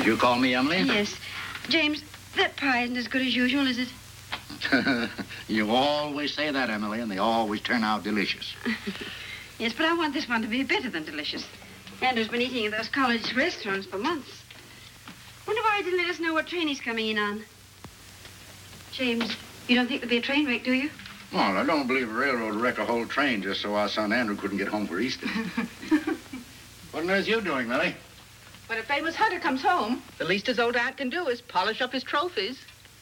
You call me Emily? Yes. James, that pie isn't as good as usual, is it? You always say that, Emily, and they always turn out delicious. Yes, but I want this one to be better than delicious. Andrew's been eating at those college restaurants for months. Wonder why he didn't let us know what train he's coming in on. James, you don't think there'll be a train wreck, do you? Well, I don't believe a railroad wrecked a whole train just so our son Andrew couldn't get home for Easter. What on earth are you doing, Millie? When a famous hunter comes home, the least his old aunt can do is polish up his trophies.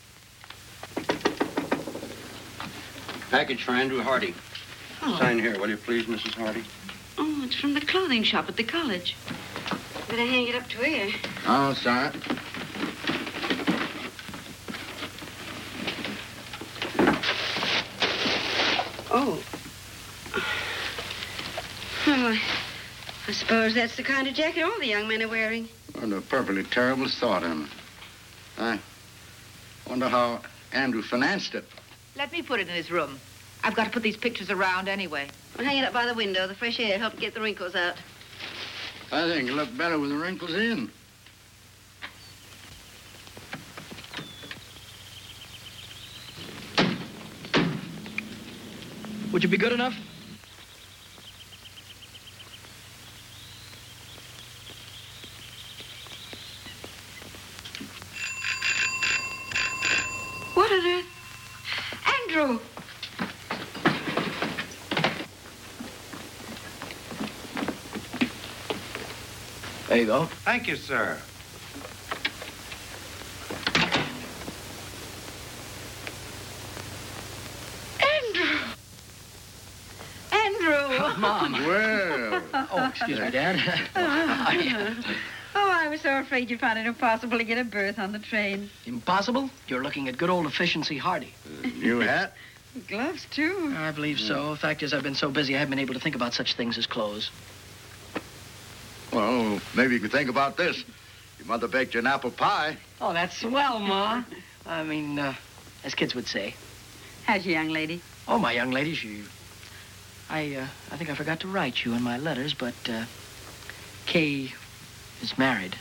Package for Andrew Hardy. Oh. Sign here, will you please, Mrs. Hardy? Oh, it's from the clothing shop at the college. Better hang it up to here. Oh, sorry. Oh. Well, I suppose that's the kind of jacket all the young men are wearing. What a perfectly terrible thought, Emma. I wonder how Andrew financed it. Let me put it in his room. I've got to put these pictures around anyway. Well, hang it up by the window. The fresh air helped get the wrinkles out. I think it looked better with the wrinkles in. Would you be good enough? What on earth? Andrew! There you go. Thank you, sir. Mom. Well. Oh, excuse me, Dad. Oh, I was so afraid you'd find it impossible to get a berth on the train. Impossible? You're looking at good old efficiency Hardy. New hat? Gloves, too. I believe so. The fact is, I've been so busy, I haven't been able to think about such things as clothes. Well, maybe you could think about this. Your mother baked you an apple pie. Oh, that's swell, Ma. I mean, as kids would say. How's your young lady? Oh, my young lady, I think I forgot to write you in my letters, but, Kay is married.